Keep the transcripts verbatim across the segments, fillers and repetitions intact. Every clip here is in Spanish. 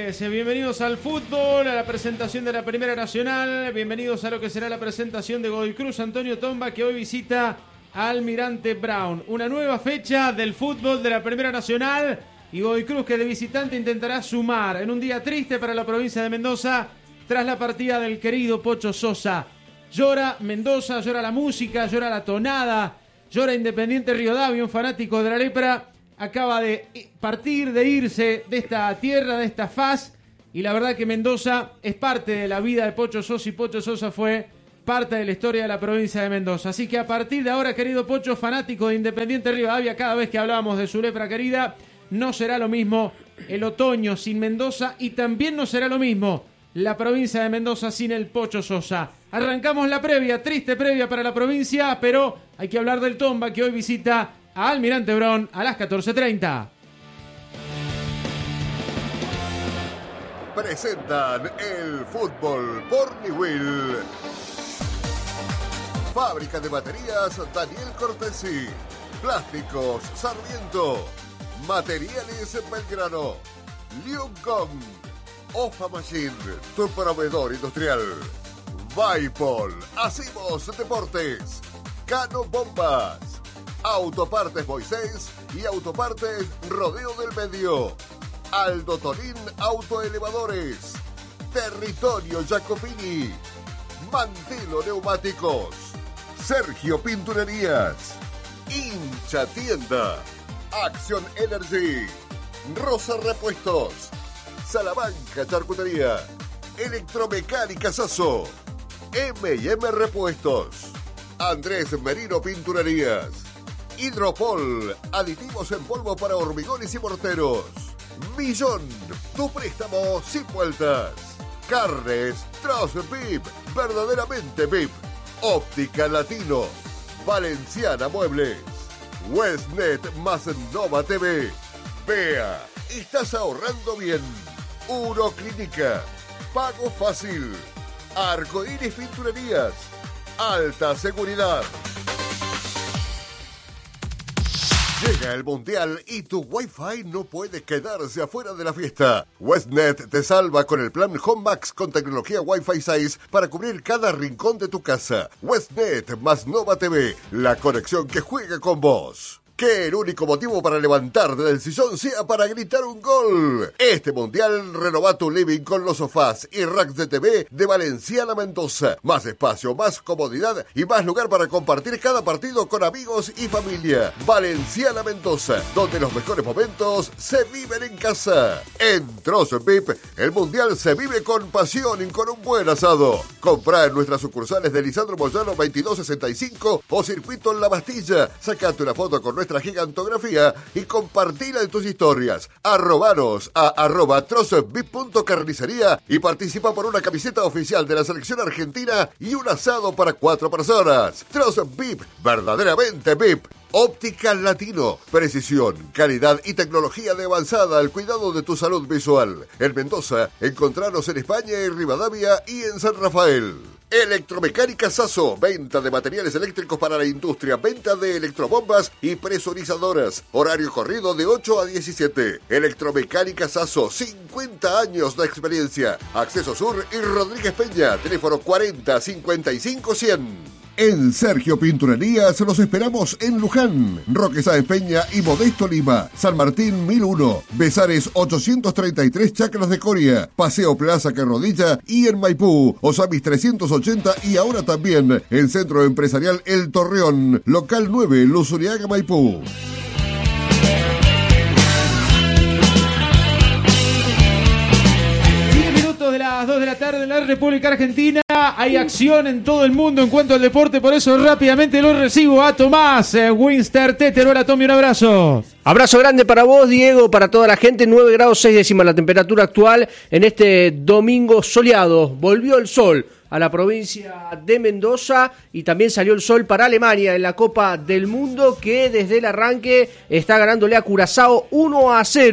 tardes, bienvenidos al fútbol, a la presentación de la Primera Nacional, bienvenidos a lo que será la presentación de Godoy Cruz Antonio Tomba, que hoy visita a Almirante Brown. Una nueva fecha del fútbol de la Primera Nacional y Godoy Cruz, que de visitante intentará sumar en un día triste para la provincia de Mendoza tras la partida del querido Pocho Sosa. Llora Mendoza, llora la música, llora la tonada, llora Independiente Rivadavia, un fanático de la lepra. Acaba de partir, de irse de esta tierra, de esta faz, y la verdad que Mendoza es parte de la vida de Pocho Sosa, y Pocho Sosa fue parte de la historia de la provincia de Mendoza. Así que a partir de ahora, querido Pocho, fanático de Independiente Rivadavia, cada vez que hablábamos de su lepra querida, no será lo mismo el otoño sin Mendoza, y también no será lo mismo la provincia de Mendoza sin el Pocho Sosa. Arrancamos la previa, triste previa para la provincia, pero hay que hablar del Tomba, que hoy visita a Almirante Brown a las catorce treinta. Presentan el fútbol por Niwil. Fábrica de baterías Daniel Cortesi. Plásticos Sarmiento. Materiales Belgrano. Liuncom. Ofa Machine, tu proveedor industrial. Vaipol. Hacemos deportes. Cano Bombas. Autopartes Moisés y Autopartes Rodeo del Medio. Aldo Torín Autoelevadores. Territorio Jacopini. Mantelo Neumáticos. Sergio Pinturerías. Hincha Tienda. Acción Energy. Rosa Repuestos. Salamanca Charcutería. Electromecánica Sasso. eme y eme Repuestos. Andrés Merino Pinturerías. Hidropol, aditivos en polvo para hormigones y morteros. Millón, tu préstamo sin vueltas. Carnes Troz V I P, verdaderamente V I P. Óptica Latino. Valenciana Muebles. Westnet más Nova T V. Vea, estás ahorrando bien. Uroclínica. Pago fácil. Arcoíris Pinturerías. Alta seguridad. Llega el Mundial y tu Wi-Fi no puede quedarse afuera de la fiesta. Westnet te salva con el plan Home Max con tecnología Wi-Fi seis para cubrir cada rincón de tu casa. Westnet más Nova T V, la conexión que juega con vos. Que el único motivo para levantarte del sillón sea para gritar un gol. Este mundial renova tu living con los sofás y racks de T V de Valenciana Mendoza. Más espacio, más comodidad y más lugar para compartir cada partido con amigos y familia. Valenciana Mendoza, donde los mejores momentos se viven en casa. En Trozo V I P, el mundial se vive con pasión y con un buen asado. Comprá en nuestras sucursales de Lisandro Moyano veintidós sesenta y cinco o Circuito en La Bastilla. Sacate una foto con nuestra gigantografía y compartila en tus historias. Arrobanos a arroba trozovip.carnicería y participa por una camiseta oficial de la selección argentina y un asado para cuatro personas. Trozo V I P, verdaderamente V I P. Óptica Latino, precisión, calidad y tecnología de avanzada al cuidado de tu salud visual. En Mendoza, encontranos en España y Rivadavia y en San Rafael. Electromecánica Sasso, venta de materiales eléctricos para la industria, venta de electrobombas y presurizadoras. Horario corrido de ocho a diecisiete. Electromecánica Sasso, cincuenta años de experiencia. Acceso Sur y Rodríguez Peña, teléfono cuarenta cincuenta y cinco cien. En Sergio Pinturerías los esperamos en Luján, Roque Sáenz Peña y Modesto Lima, San Martín mil uno, Besares ochocientos treinta y tres Chacras de Coria, Paseo Plaza Carrodilla y en Maipú, Osamis trescientos ochenta y ahora también en Centro Empresarial El Torreón, local nueve, Luzuriaga, Maipú. De las dos de la tarde en la República Argentina hay acción en todo el mundo en cuanto al deporte, por eso rápidamente lo recibo a Tomás eh, Winster Teter. Hola Tommy, un abrazo. Abrazo grande para vos, Diego, para toda la gente. Nueve grados seis décimas la temperatura actual en este domingo soleado. Volvió el sol a la provincia de Mendoza y también salió el sol para Alemania en la Copa del Mundo, que desde el arranque está ganándole a Curazao uno a cero.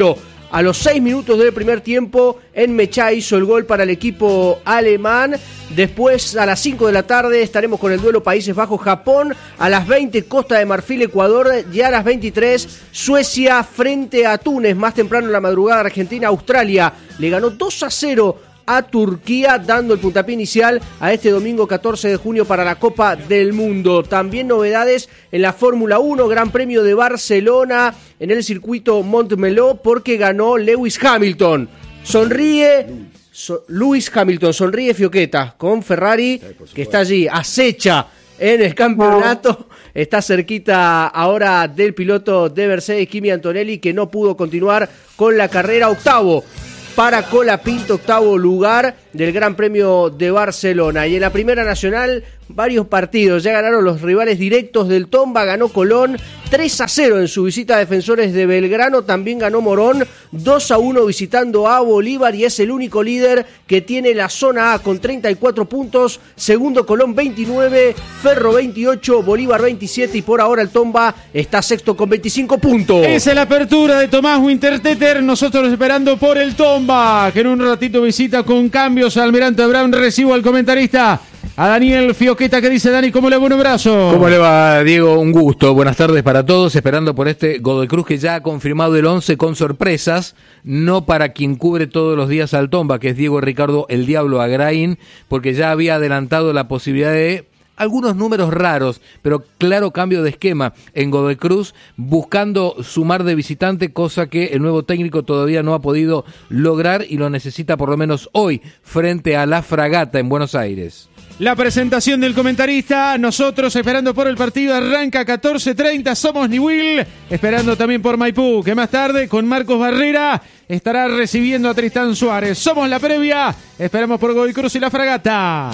A los seis minutos del primer tiempo, Enmechá hizo el gol para el equipo alemán. Después, a las cinco de la tarde, estaremos con el duelo Países Bajos-Japón. A las veinte, Costa de Marfil-Ecuador. Y a las veintitrés, Suecia frente a Túnez. Más temprano en la madrugada, Argentina-Australia le ganó dos a cero a Turquía, dando el puntapié inicial a este domingo catorce de junio para la Copa del Mundo. También novedades en la Fórmula uno, Gran Premio de Barcelona en el circuito Montmeló, porque ganó Lewis Hamilton. Sonríe so, Lewis Hamilton, sonríe Fioqueta con Ferrari, que está allí, acecha en el campeonato. Está cerquita ahora del piloto de Mercedes, Kimi Antonelli, que no pudo continuar con la carrera. Octavo para Colapinto, octavo lugar del Gran Premio de Barcelona. Y en la Primera Nacional, varios partidos. Ya ganaron los rivales directos del Tomba. Ganó Colón tres a cero en su visita a Defensores de Belgrano. También ganó Morón dos a uno visitando a Bolívar. Y es el único líder que tiene la zona A con treinta y cuatro puntos. Segundo Colón veintinueve, Ferro veintiocho, Bolívar veintisiete. Y por ahora el Tomba está sexto con veinticinco puntos. Esa es la apertura de Tomás Winterteter. Nosotros esperando por el Tomba, que en un ratito visita con cambios a Almirante Brown. Recibo al comentarista, a Daniel Fioqueta. ¿Qué dice Dani? ¿Cómo le va? Un abrazo. ¿Cómo le va, Diego? Un gusto. Buenas tardes para todos. Esperando por este Godoy Cruz, que ya ha confirmado el once con sorpresas. No para quien cubre todos los días al Tomba, que es Diego Ricardo el Diablo Agrain, porque ya había adelantado la posibilidad de algunos números raros, pero claro cambio de esquema en Godoy Cruz, buscando sumar de visitante, cosa que el nuevo técnico todavía no ha podido lograr y lo necesita por lo menos hoy frente a la Fragata en Buenos Aires. La presentación del comentarista, nosotros esperando por el partido, arranca catorce treinta, somos Niwil, esperando también por Maipú, que más tarde con Marcos Barrera estará recibiendo a Tristán Suárez. Somos la previa, esperamos por Godoy Cruz y la Fragata.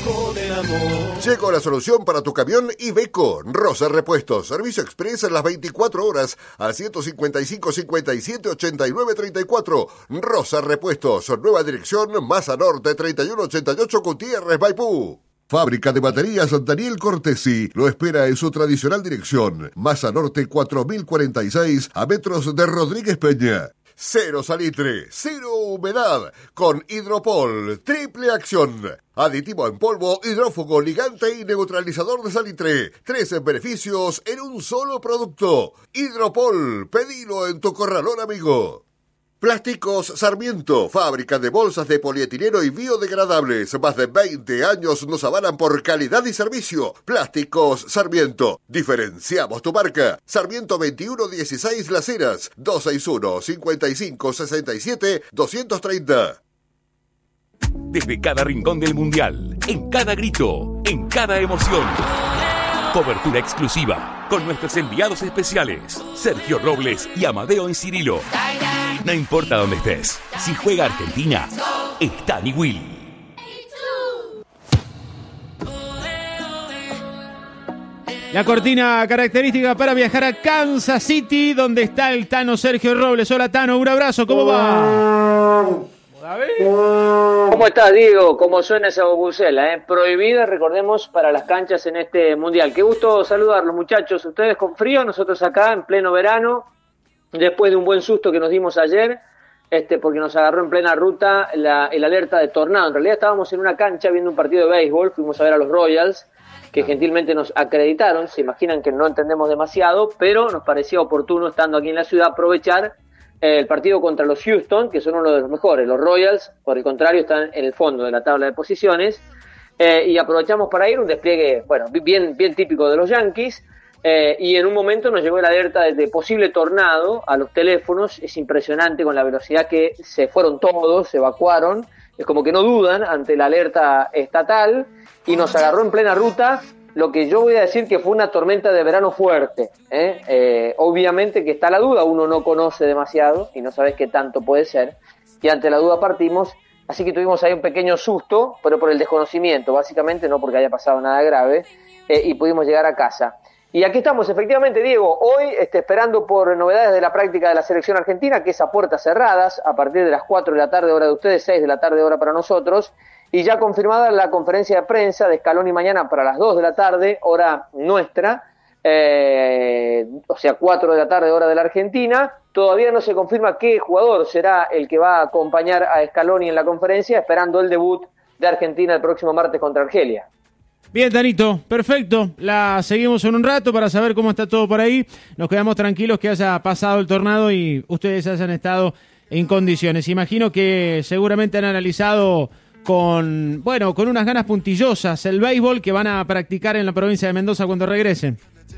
Llegó la solución para tu camión Iveco. Rosa Repuestos, servicio express en las veinticuatro horas al ciento cincuenta y cinco, cincuenta y siete, ochenta y nueve, treinta y cuatro. Rosa Repuestos, nueva dirección, Maza Norte, treinta y uno ochenta y ocho, Gutiérrez, Maipú. Fábrica de baterías Daniel Cortesi lo espera en su tradicional dirección, Maza Norte cuatro mil cuarenta y seis, a metros de Rodríguez Peña. Cero salitre, cero humedad, con Hidropol, triple acción. Aditivo en polvo, hidrófugo, ligante y neutralizador de salitre. Trece beneficios en un solo producto. Hidropol, pedilo en tu corralón amigo. Plásticos Sarmiento, fábrica de bolsas de polietileno y biodegradables. Más de veinte años nos avalan por calidad y servicio. Plásticos Sarmiento. Diferenciamos tu marca. Sarmiento veintiuno dieciséis Las Heras, dos seis uno, cincuenta y cinco, sesenta y siete, doscientos treinta. Desde cada rincón del Mundial, en cada grito, en cada emoción. Cobertura exclusiva con nuestros enviados especiales, Sergio Robles y Amadeo Encirilo. No importa dónde estés, si juega Argentina, está Niwil. La cortina característica para viajar a Kansas City, donde está el Tano Sergio Robles. Hola Tano, un abrazo, ¿cómo va? ¿Cómo estás, Diego? ¿Cómo suena esa bubucela? ¿eh? Prohibida, recordemos, para las canchas en este Mundial. Qué gusto saludarlos, muchachos. Ustedes con frío, nosotros acá en pleno verano, después de un buen susto que nos dimos ayer, este, porque nos agarró en plena ruta la, el alerta de tornado. En realidad estábamos en una cancha viendo un partido de béisbol, fuimos a ver a los Royals, que gentilmente nos acreditaron. Se imaginan que no entendemos demasiado, pero nos parecía oportuno, estando aquí en la ciudad, aprovechar eh, el partido contra los Houston, que son uno de los mejores. Los Royals, por el contrario, están en el fondo de la tabla de posiciones, eh, y aprovechamos para ir, un despliegue, bueno, bien, bien típico de los Yankees. Eh, y en un momento nos llegó el alerta de, de posible tornado a los teléfonos. Es impresionante con la velocidad que se fueron todos, se evacuaron, es como que no dudan ante la alerta estatal, y nos agarró en plena ruta, lo que yo voy a decir que fue una tormenta de verano fuerte, ¿eh? Eh, obviamente que está la duda, uno no conoce demasiado y no sabes qué tanto puede ser, y ante la duda partimos, así que tuvimos ahí un pequeño susto, pero por el desconocimiento, básicamente, no porque haya pasado nada grave, eh, y pudimos llegar a casa. Y aquí estamos, efectivamente, Diego, hoy este, esperando por novedades de la práctica de la selección argentina, que es a puertas cerradas, a partir de las cuatro de la tarde, hora de ustedes, seis de la tarde, hora para nosotros, y ya confirmada la conferencia de prensa de Scaloni mañana para las dos de la tarde, hora nuestra, eh, o sea, cuatro de la tarde hora de la Argentina. Todavía no se confirma qué jugador será el que va a acompañar a Scaloni en la conferencia, esperando el debut de Argentina el próximo martes contra Argelia. Bien, Danito, perfecto. La seguimos en un rato para saber cómo está todo por ahí. Nos quedamos tranquilos que haya pasado el tornado y ustedes hayan estado en condiciones. Imagino que seguramente han analizado con, bueno, con unas ganas puntillosas el béisbol que van a practicar en la provincia de Mendoza cuando regresen.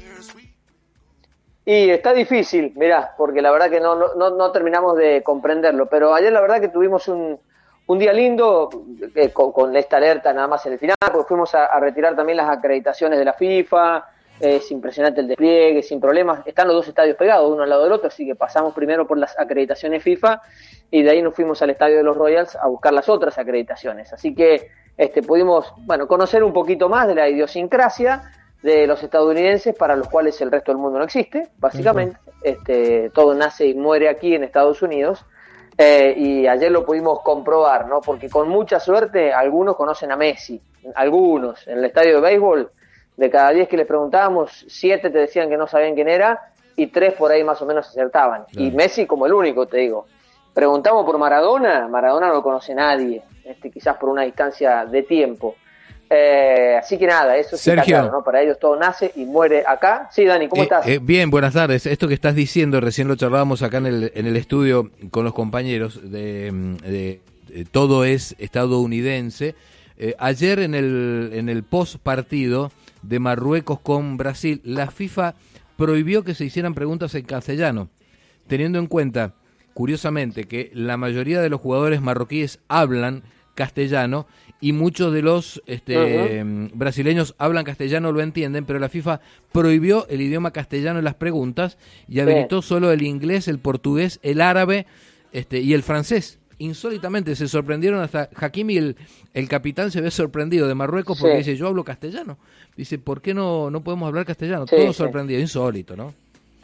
Y está difícil, mirá, porque la verdad que no, no, no terminamos de comprenderlo. Pero ayer la verdad que tuvimos un... Un día lindo, eh, con, con esta alerta nada más en el final, porque fuimos a, a retirar también las acreditaciones de la FIFA, eh, es impresionante el despliegue, sin problemas, están los dos estadios pegados, uno al lado del otro, así que pasamos primero por las acreditaciones FIFA y de ahí nos fuimos al estadio de los Royals a buscar las otras acreditaciones, así que este, pudimos bueno, conocer un poquito más de la idiosincrasia de los estadounidenses para los cuales el resto del mundo no existe, básicamente, uh-huh. este, todo nace y muere aquí en Estados Unidos. Eh, y ayer lo pudimos comprobar, ¿no? Porque con mucha suerte algunos conocen a Messi, algunos en el estadio de béisbol, de cada diez que les preguntábamos, siete te decían que no sabían quién era y tres por ahí más o menos acertaban. Claro. Y Messi como el único, te digo. Preguntamos por Maradona, Maradona no lo conoce nadie, este, quizás por una distancia de tiempo. Eh, así que nada, eso sí está claro, ¿no? Para ellos todo nace y muere acá. Sí, Dani, ¿cómo eh, estás? Eh, bien, buenas tardes. Esto que estás diciendo, recién lo charlábamos acá en el, en el estudio con los compañeros, de, de, de todo es estadounidense. Eh, ayer en el, en el post partido de Marruecos con Brasil, la FIFA prohibió que se hicieran preguntas en castellano, teniendo en cuenta, curiosamente, que la mayoría de los jugadores marroquíes hablan castellano y muchos de los este, uh-huh. brasileños hablan castellano, lo entienden, pero la FIFA prohibió el idioma castellano en las preguntas y habilitó sí. solo el inglés, el portugués, el árabe este, y el francés. Insólitamente se sorprendieron, hasta Hakimi, el, el capitán, se ve sorprendido de Marruecos porque sí. dice, yo hablo castellano. Dice, ¿por qué no, no podemos hablar castellano? Sí, Todo sí. sorprendido, insólito, ¿no?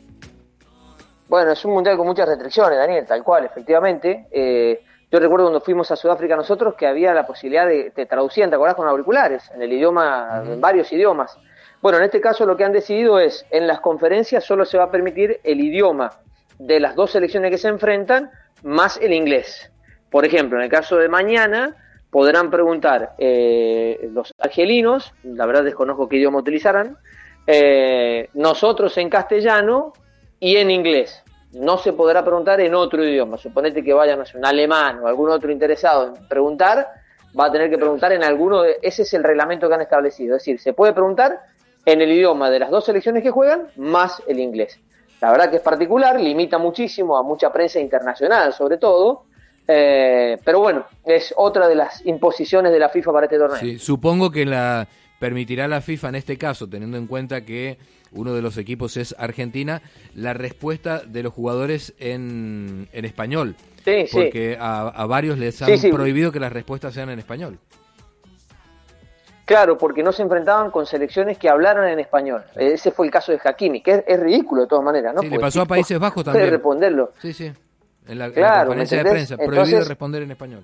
Bueno, es un mundial con muchas restricciones, Daniel, tal cual, efectivamente. Eh, yo recuerdo cuando fuimos a Sudáfrica nosotros que había la posibilidad de, te traducían, ¿te acordás? Con auriculares, en el idioma, uh-huh. en varios idiomas. Bueno, en este caso lo que han decidido es, en las conferencias solo se va a permitir el idioma de las dos selecciones que se enfrentan, más el inglés. Por ejemplo, en el caso de mañana, podrán preguntar eh, los argelinos, la verdad desconozco qué idioma utilizarán, eh, nosotros en castellano y en inglés. No se podrá preguntar en otro idioma. Suponete que vayan, no sé, un alemán o algún otro interesado en preguntar, va a tener que preguntar en alguno de... Ese es el reglamento que han establecido. Es decir, se puede preguntar en el idioma de las dos selecciones que juegan, más el inglés. La verdad que es particular, limita muchísimo a mucha prensa internacional, sobre todo. Eh, pero bueno, es otra de las imposiciones de la FIFA para este torneo. Sí, supongo que la permitirá la FIFA en este caso, teniendo en cuenta que uno de los equipos es Argentina, la respuesta de los jugadores en, en español. Sí, porque sí. A, a varios les han sí, sí. prohibido que las respuestas sean en español. Claro, porque no se enfrentaban con selecciones que hablaran en español. Ese fue el caso de Hakimi, que es, es ridículo de todas maneras, ¿no? Sí, porque le pasó a Países Bajos también. Puede responderlo. Sí, sí. En la, claro, en la conferencia de prensa, prohibido Entonces, responder en español.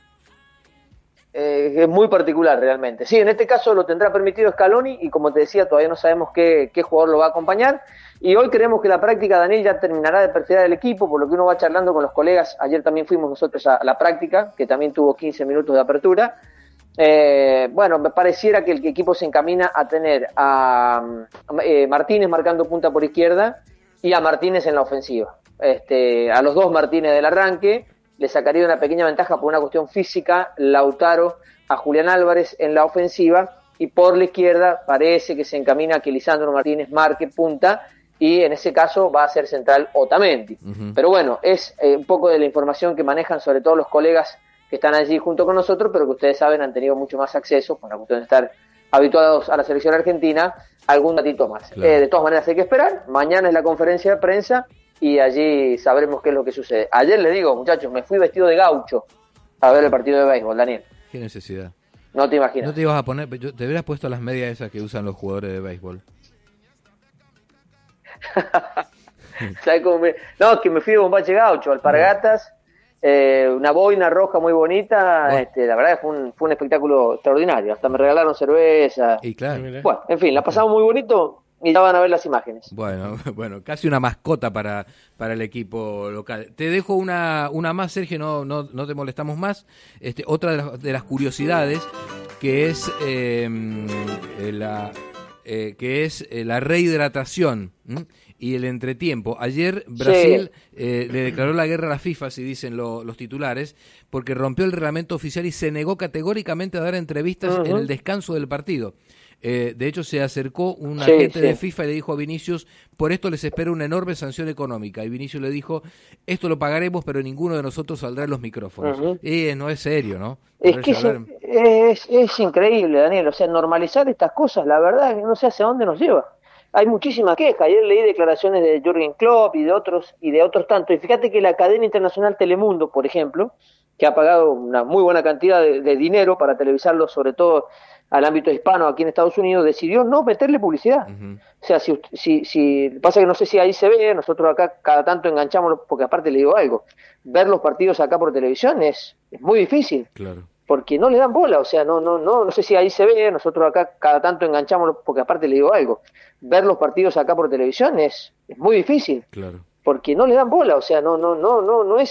Eh, es muy particular realmente. Sí, en este caso lo tendrá permitido Scaloni y como te decía, todavía no sabemos qué, qué jugador lo va a acompañar. Y hoy creemos que la práctica, Daniel, ya terminará de perfilar el equipo, por lo que uno va charlando con los colegas. Ayer también fuimos nosotros a la práctica, que también tuvo quince minutos de apertura. Eh, bueno, me pareciera que el equipo se encamina a tener a eh, Martínez marcando punta por izquierda y a Martínez en la ofensiva. Este, a los dos Martínez del arranque, le sacaría una pequeña ventaja por una cuestión física Lautaro a Julián Álvarez en la ofensiva, y por la izquierda parece que se encamina a que Lisandro Martínez marque punta, y en ese caso va a ser central Otamendi. Uh-huh. Pero bueno, es eh, un poco de la información que manejan sobre todo los colegas que están allí junto con nosotros, pero que ustedes saben han tenido mucho más acceso, por la cuestión de estar habituados a la selección argentina, algún datito más. Claro. Eh, de todas maneras hay que esperar, mañana es la conferencia de prensa, y allí sabremos qué es lo que sucede. Ayer les digo, muchachos, me fui vestido de gaucho a ver el partido de béisbol, Daniel. ¿Qué necesidad? No te imaginas. No te ibas a poner, te hubieras puesto las medias esas que usan los jugadores de béisbol. ¿Sabes cómo me... No, es que me fui de bombache gaucho, alpargatas, eh, una boina roja muy bonita, bueno. este, la verdad que fue un, fue un espectáculo extraordinario, hasta me regalaron cerveza. Y claro. Bueno, en fin, la pasamos muy bonito. y ya van a ver las imágenes. Bueno, bueno, casi una mascota para, para el equipo local. Te dejo una, una más, Sergio, no, no, no te molestamos más. Este, otra de las, de las curiosidades, que es eh, la eh, que es la rehidratación ¿m? y el entretiempo. Ayer Brasil sí. eh, le declaró la guerra a la FIFA, si dicen lo, los titulares, porque rompió el reglamento oficial y se negó categóricamente a dar entrevistas uh-huh. en el descanso del partido. Eh, de hecho, se acercó un sí, agente sí. de FIFA y le dijo a Vinicius, por esto les espera una enorme sanción económica. Y Vinicius le dijo, esto lo pagaremos, pero ninguno de nosotros saldrá en los micrófonos. Uh-huh. Y no es serio, ¿no? Es que es, es, es increíble, Daniel. O sea, normalizar estas cosas, la verdad, que no sé hacia dónde nos lleva. Hay muchísimas quejas. Ayer leí declaraciones de Jürgen Klopp y de otros y de otros tantos. Y fíjate que la cadena internacional Telemundo, por ejemplo, que ha pagado una muy buena cantidad de, de dinero para televisarlo, sobre todo al ámbito hispano aquí en Estados Unidos, decidió no meterle publicidad. Uh-huh. O sea, si, si, si pasa que no sé si ahí se ve, nosotros acá cada tanto enganchamos, porque aparte le digo algo, ver los partidos acá por televisión es, es muy difícil. Claro. Porque no le dan bola, o sea, no, no, no, no sé si ahí se ve, nosotros acá cada tanto enganchamos, porque aparte le digo algo, ver los partidos acá por televisión es, es muy difícil. Claro. Porque no le dan bola, o sea, no, no, no, no, no es